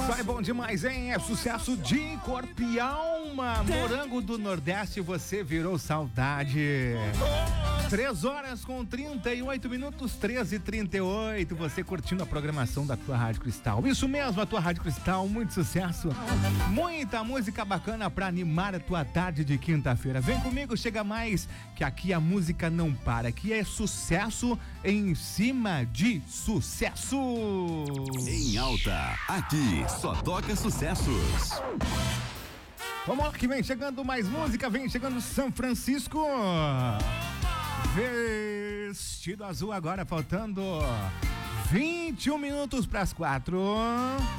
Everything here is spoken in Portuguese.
Isso aí, bom demais, hein? É sucesso de corpo e alma. Morango do Nordeste, você virou saudade. 3h38, 13h38. Você curtindo a programação da tua Rádio Cristal. Isso mesmo, a tua Rádio Cristal, muito sucesso. Muita música bacana pra animar a tua tarde de quinta-feira. Vem comigo, chega mais, que aqui a música não para. Aqui é sucesso em cima de sucesso. Em alta, aqui só toca sucessos. Vamos lá que vem chegando mais música, vem chegando São Francisco. Vestido azul agora, faltando 21 minutos para as 4.